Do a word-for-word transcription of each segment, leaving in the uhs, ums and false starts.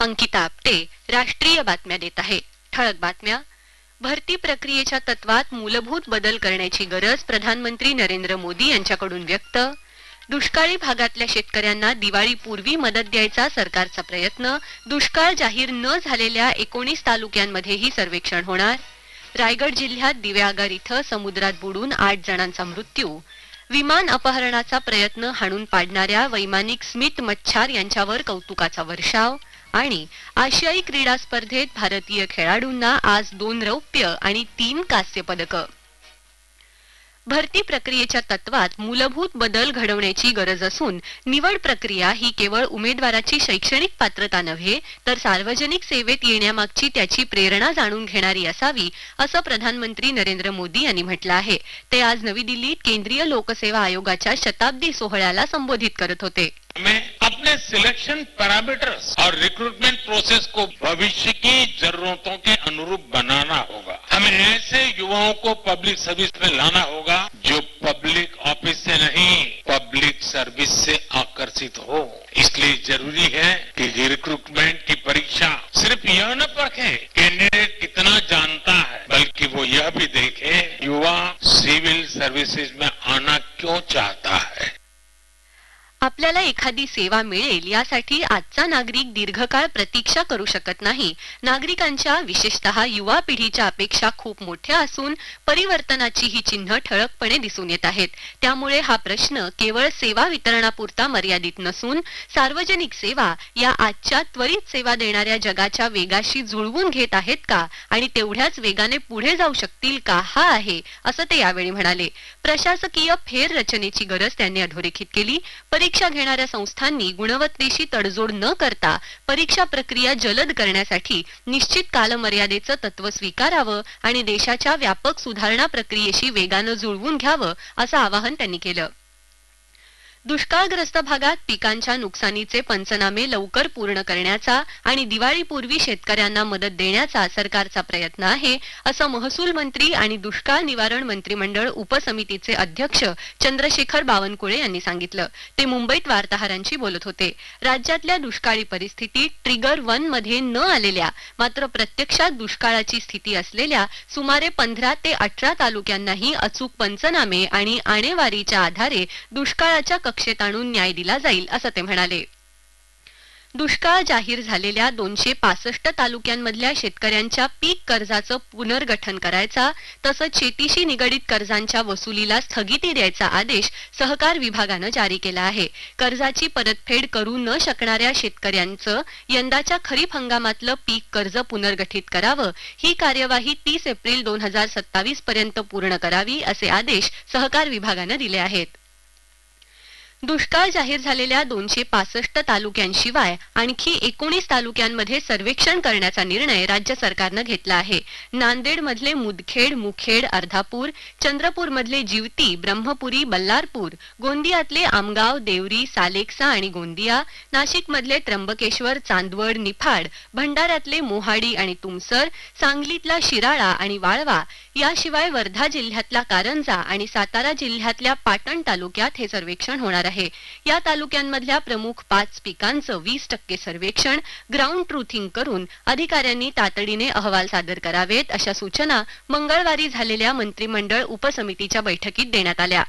अंकिता आपटे राष्ट्रीय बातम्या देत आहे. ठळक बातम्या. भरती प्रक्रियेच्या तत्वात मूलभूत बदल करण्याची गरज प्रधानमंत्री नरेंद्र मोदी यांच्याकडून व्यक्त. दुष्काळी भागातल्या शेतकऱ्यांना दिवाळीपूर्वी मदत द्यायचा सरकारचा प्रयत्न. दुष्काळ जाहीर न झालेल्या एकोणीस तालुक्यांमध्येही सर्वेक्षण होणार. रायगड जिल्ह्यात दिवेआगर इथं समुद्रात बुडून आठ जणांचा मृत्यू. विमान अपहरणाचा प्रयत्न हाणून पाडणाऱ्या वैमानिक स्मित मच्छार यांच्यावर कौतुकाचा वर्षाव. आणि आशियाई क्रीडा स्पर्धेत भारतीय खेळाडूंना आज दोन रौप्य आणि तीन कांस्य पदकं. भरती प्रक्रियेच्या तत्वात मूलभूत बदल घडवण्याची गरज असून निवड प्रक्रिया ही केवळ उमेदवाराची शैक्षणिक पात्रता नव्हे तर सार्वजनिक सेवेत येण्यामागची त्याची प्रेरणा जाणून घेणारी असावी असं प्रधानमंत्री नरेंद्र मोदी यांनी म्हटलं आहे. ते आज नवी दिल्लीत केंद्रीय लोकसेवा आयोगाच्या शताब्दी सोहळ्याला संबोधित करत होते. हमें अपने सिलेक्शन पैरामीटर्स और रिक्रूटमेंट प्रोसेस को भविष्य की जरूरतों के अनुरूप बनाना होगा. हमें ऐसे युवाओं को पब्लिक सर्विस में लाना होगा जो पब्लिक ऑफिस से नहीं पब्लिक सर्विस से आकर्षित हो. इसलिए जरूरी है कि रिक्रूटमेंट की परीक्षा सिर्फ यह न परखे कैंडिडेट कितना जानता है, बल्कि वो यह भी देखे युवा सिविल सर्विसेज में आना क्यों चाहता है. आपल्याला एखादी सेवा मिळेल यासाठी आजचा नागरिक दीर्घकाळ प्रतीक्षा करू शकत नाही. नागरिकांच्या विशेषतः युवा पिढीच्या अपेक्षा खूप मोठ्या असून परिवर्तनाची ही चिन्ह ठळकपणे दिसून येत आहेत. त्यामुळे हा प्रश्न केवळ सेवा वितरणापुरता मर्यादित नसून सार्वजनिक सेवा या आजच्या त्वरित सेवा देणाऱ्या जगाच्या वेगाशी जुळवून घेत आहेत का आणि तेवढ्याच वेगाने पुढे जाऊ शकतील का हा आहे असं ते यावेळी म्हणाले. प्रशासकीय फेररचनेची गरज त्यांनी अधोरेखित केली. परीक्षा घेणाऱ्या संस्थांनी गुणवत्तेशी तडजोड न करता परीक्षा प्रक्रिया जलद करण्यासाठी निश्चित कालमर्यादेचं तत्व स्वीकारावं आणि देशाच्या व्यापक सुधारणा प्रक्रियेशी वेगानं जुळवून घ्यावं असं आवाहन त्यांनी केलं. दुष्काळग्रस्त भागात पिकांच्या नुकसानीचे पंचनामे लवकर पूर्ण करण्याचा आणि दिवाळीपूर्वी शेतकऱ्यांना मदत देण्याचा सरकारचा प्रयत्न आहे असं महसूल मंत्री आणि दुष्काळ निवारण मंत्रिमंडळ उपसमितीचे अध्यक्ष चंद्रशेखर बावनकुळे यांनी सांगितलं. ते मुंबईत वार्ताहरांशी बोलत होते. राज्यातल्या दुष्काळी परिस्थितीत ट्रिगर वन मध्ये न आलेल्या मात्र प्रत्यक्षात दुष्काळाची स्थिती असलेल्या सुमारे पंधरा ते अठरा तालुक्यांनाही अचूक पंचनामे आणि आणेवारीच्या आधारे दुष्काळाच्या कक्षेत आणून न्याय दिला जाईल असं ते म्हणाले. दुष्काळ जाहीर झालेल्या दोनशे पासष्ट तालुक्यांमधल्या शेतकऱ्यांच्या पीक कर्जाचं पुनर्गठन करायचा तसंच शेतीशी निगडीत कर्जांच्या वसुलीला स्थगिती द्यायचा आदेश सहकार विभागानं जारी केला आहे. कर्जाची परतफेड करू न शकणाऱ्या शेतकऱ्यांचं यंदाच्या खरीप हंगामातलं पीक कर्ज पुनर्गठित करावं. ही कार्यवाही तीस एप्रिल दोन हजार सत्तावीस पर्यंत पूर्ण करावी असे आदेश सहकार विभागानं दिले आहेत. दुष्काळ जाहीर झालेल्या दोनशे पासष्ट तालुक्यांशिवाय आणखी एकोणीस तालुक्यांमध्ये सर्वेक्षण करण्याचा निर्णय राज्य सरकारनं घेतला आहे. नांदेडमधले मुदखेड, मुखेड, अर्धापूर, चंद्रपूरमधले जिवती, ब्रह्मपुरी, बल्लारपूर, गोंदियातले आमगाव, देवरी, सालेकसा आणि गोंदिया, नाशिकमधले त्र्यंबकेश्वर, चांदवड, निफाड, भंडाऱ्यातले मोहाडी आणि तुमसर, सांगलीतला शिराळा आणि वाळवा याशिवाय वर्धा जिल्ह्यातला कारंजा आणि सातारा जिल्ह्यातल्या पाटण तालुक्यात हे सर्वेक्षण होणार आहे. या तालुक्यांमधल्या प्रमुख पाच पिकांचं वीस टक्के सर्वेक्षण ग्राउंड ट्रुथिंग करून अधिकाऱ्यांनी तातडीने अहवाल सादर करावेत अशा सूचना मंगळवारी झालेल्या मंत्रिमंडळ उपसमितीच्या बैठकीत देण्यात आल्या.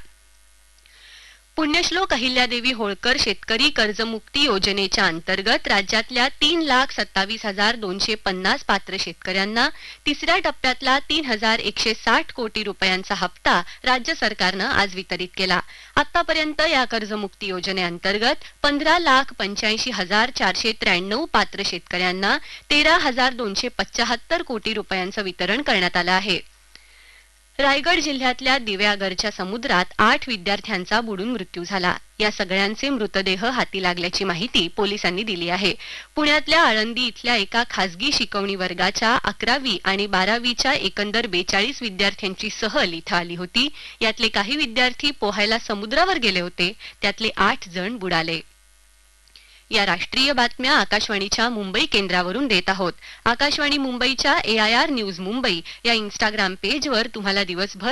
पुण्यश्लोक अहिल्यादेवी होळकर शेतकरी कर्जमुक्ती योजनेच्या अंतर्गत राज्यातल्या तीन लाख सत्तावीस हजार दोनशे पन्नास पात्र शेतकऱ्यांना तिसऱ्या टप्प्यातला तीन हजार एकशे साठ कोटी रुपयांचा हप्ता राज्य सरकारनं आज वितरित केला. आतापर्यंत या कर्जमुक्ती योजनेअंतर्गत पंधरा लाख पंच्याऐंशी हजार चारशे त्र्याण्णव पात्र शेतकऱ्यांना तेरा हजार दोनशे पच्चाहत्तर कोटी रुपयांचं वितरण करण्यात आलं आहे. रायगड जिल्ह्यातल्या दिवेआगरच्या समुद्रात आठ विद्यार्थ्यांचा बुडून मृत्यू झाला. या सगळ्यांचे मृतदेह हाती लागल्याची माहिती पोलिसांनी दिली आहे. पुण्यातल्या आळंदी इथल्या एका खासगी शिकवणी वर्गाच्या अकरावी आणि बारावीच्या एकंदर बेचाळीस विद्यार्थ्यांची सहल इथं आली होती. यातले काही विद्यार्थी पोहायला समुद्रावर गेले होते. त्यातले आठ जण बुडाले. या राष्ट्रीय बातम्या आकाशवाणीच्या मुंबई केंद्रावरून देत आहोत. आकाशवाणी मुंबईच्या ए आय आर न्यूज मुंबई या इंस्टाग्राम पेजवर तुम्हाला दिवसभर